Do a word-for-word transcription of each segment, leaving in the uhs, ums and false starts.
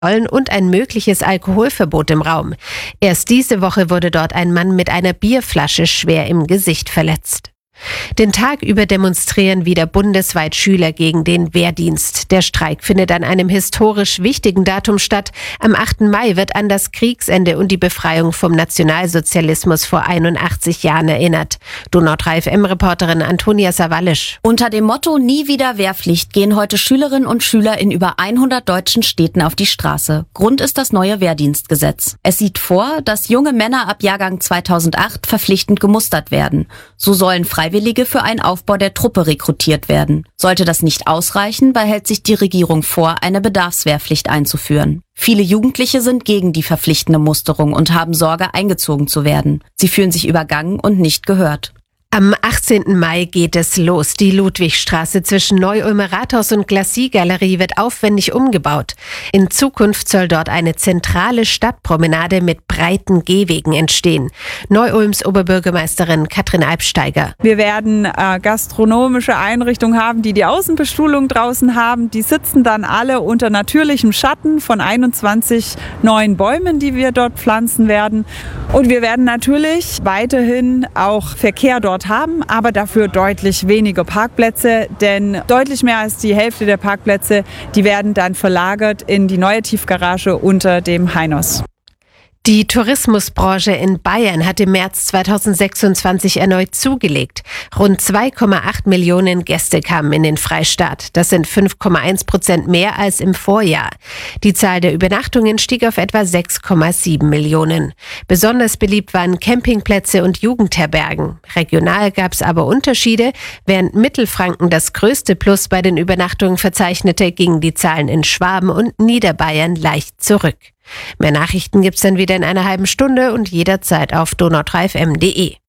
und ein mögliches Alkoholverbot im Raum. Erst diese Woche wurde dort ein Mann mit einer Bierflasche schwer im Gesicht verletzt. Den Tag über demonstrieren wieder bundesweit Schüler gegen den Wehrdienst. Der Streik findet an einem historisch wichtigen Datum statt. Am achten Mai wird an das Kriegsende und die Befreiung vom Nationalsozialismus vor einundachtzig Jahren erinnert. Donau drei F M-Reporterin Antonia Sawallisch. Unter dem Motto Nie wieder Wehrpflicht gehen heute Schülerinnen und Schüler in über hundert deutschen Städten auf die Straße. Grund ist das neue Wehrdienstgesetz. Es sieht vor, dass junge Männer ab Jahrgang zweitausendacht verpflichtend gemustert werden. So sollen Freiwillige für einen Aufbau der Truppe rekrutiert werden. Sollte das nicht ausreichen, behält sich die Regierung vor, eine Bedarfswehrpflicht einzuführen. Viele Jugendliche sind gegen die verpflichtende Musterung und haben Sorge, eingezogen zu werden. Sie fühlen sich übergangen und nicht gehört. Am achtzehnten Mai geht es los. Die Ludwigstraße zwischen Neu-Ulmer Rathaus und Glacis-Galerie wird aufwendig umgebaut. In Zukunft soll dort eine zentrale Stadtpromenade mit breiten Gehwegen entstehen. Neu-Ulms Oberbürgermeisterin Katrin Albsteiger. Wir werden äh, gastronomische Einrichtungen haben, die die Außenbestuhlung draußen haben. Die sitzen dann alle unter natürlichem Schatten von einundzwanzig neuen Bäumen, die wir dort pflanzen werden. Und wir werden natürlich weiterhin auch Verkehr dort haben, aber dafür deutlich weniger Parkplätze, denn deutlich mehr als die Hälfte der Parkplätze, die werden dann verlagert in die neue Tiefgarage unter dem Heinos. Die Tourismusbranche in Bayern hat im März zweitausendsechsundzwanzig erneut zugelegt. Rund zwei Komma acht Millionen Gäste kamen in den Freistaat. Das sind fünf Komma eins Prozent mehr als im Vorjahr. Die Zahl der Übernachtungen stieg auf etwa sechs Komma sieben Millionen. Besonders beliebt waren Campingplätze und Jugendherbergen. Regional gab es aber Unterschiede. Während Mittelfranken das größte Plus bei den Übernachtungen verzeichnete, gingen die Zahlen in Schwaben und Niederbayern leicht zurück. Mehr Nachrichten gibt's dann wieder in einer halben Stunde und jederzeit auf donau drei f m punkt d e.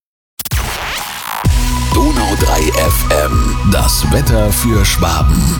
Donau drei F M, das Wetter für Schwaben.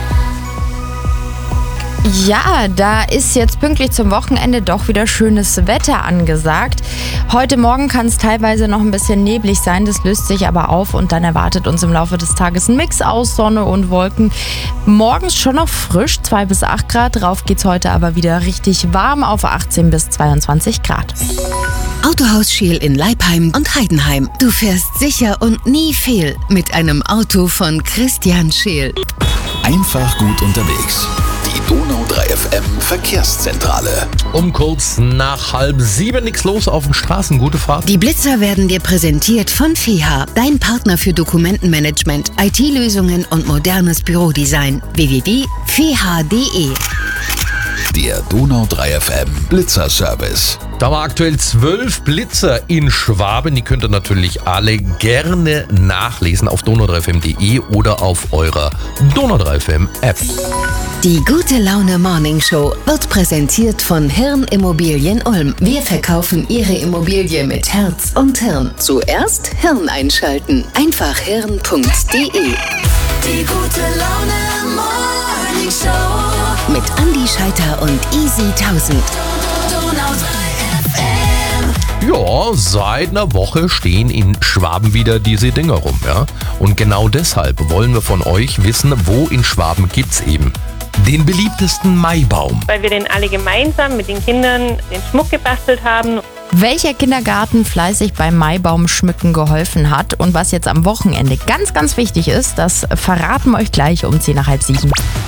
Ja, da ist jetzt pünktlich zum Wochenende doch wieder schönes Wetter angesagt. Heute Morgen kann es teilweise noch ein bisschen neblig sein, das löst sich aber auf und dann erwartet uns im Laufe des Tages ein Mix aus Sonne und Wolken. Morgens schon noch frisch, zwei bis acht Grad, drauf geht's heute aber wieder richtig warm auf achtzehn bis zweiundzwanzig Grad. Autohaus Scheel in Leipheim und Heidenheim. Du fährst sicher und nie fehl mit einem Auto von Christian Scheel. Einfach gut unterwegs. Die Donau drei F M Verkehrszentrale. Um kurz nach halb sieben nichts los auf den Straßen. Gute Fahrt. Die Blitzer werden dir präsentiert von F I H A, dein Partner für Dokumentenmanagement, I T-Lösungen und modernes Bürodesign. w w w punkt f i h a punkt d e. Der Donau drei F M Blitzerservice. Da war aktuell zwölf Blitzer in Schwaben. Die könnt ihr natürlich alle gerne nachlesen auf donau drei f m punkt d e oder auf eurer Donau drei F M App. Die Gute Laune Morning Show wird präsentiert von Hirn Immobilien Ulm. Wir verkaufen Ihre Immobilie mit Herz und Hirn. Zuerst Hirn einschalten. Einfach hirn punkt d e. Die Gute Laune Morning Show mit Andi Scheiter und Easy tausend. Donau drei F M. Ja, seit einer Woche stehen in Schwaben wieder diese Dinger rum. Ja? Und genau deshalb wollen wir von euch wissen, wo in Schwaben gibt's eben den beliebtesten Maibaum. Weil wir den alle gemeinsam mit den Kindern den Schmuck gebastelt haben. Welcher Kindergarten fleißig beim Maibaumschmücken geholfen hat und was jetzt am Wochenende ganz, ganz wichtig ist, das verraten wir euch gleich um zehn nach halb sieben.